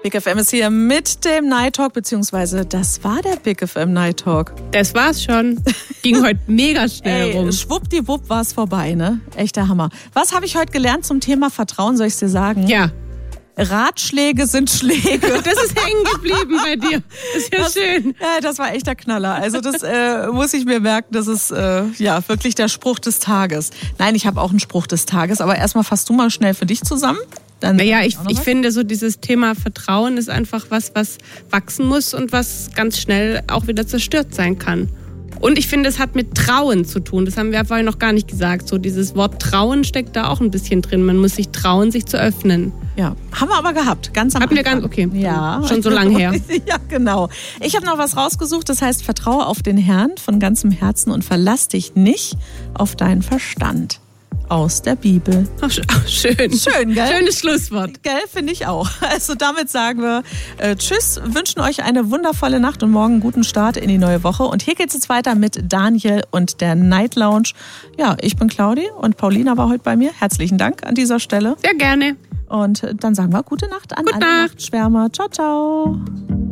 Big FM ist hier mit dem Night Talk, beziehungsweise das war der Big FM Night Talk. Das war's schon. Ging heute mega schnell rum. Schwuppdiwupp war es vorbei, ne? Echter Hammer. Was habe ich heute gelernt zum Thema Vertrauen, soll ich dir sagen? Ja. Ratschläge sind Schläge. Das ist hängen geblieben bei dir. Das ist ja schön. Ja, das war echt der Knaller. Also das muss ich mir merken, das ist wirklich der Spruch des Tages. Nein, ich habe auch einen Spruch des Tages, aber erstmal fasst du mal schnell für dich zusammen. Naja, ich finde so dieses Thema Vertrauen ist einfach was wachsen muss und was ganz schnell auch wieder zerstört sein kann. Und ich finde, es hat mit Trauen zu tun. Das haben wir vorhin noch gar nicht gesagt. So dieses Wort Trauen steckt da auch ein bisschen drin. Man muss sich trauen, sich zu öffnen. Ja, haben wir aber gehabt. Ganz am Anfang. Okay. Ja. Schon so lange her. Ja, genau. Ich habe noch was rausgesucht. Das heißt, vertraue auf den Herrn von ganzem Herzen und verlass dich nicht auf deinen Verstand. Aus der Bibel. Ach, schön. Schön, gell? Schönes Schlusswort. Gell, finde ich auch. Also damit sagen wir Tschüss, wünschen euch eine wundervolle Nacht und morgen einen guten Start in die neue Woche. Und hier geht's jetzt weiter mit Daniel und der Night Lounge. Ja, ich bin Claudi und Paulina war heute bei mir. Herzlichen Dank an dieser Stelle. Sehr gerne. Und dann sagen wir gute Nacht an alle Nachtschwärmer. Ciao, ciao.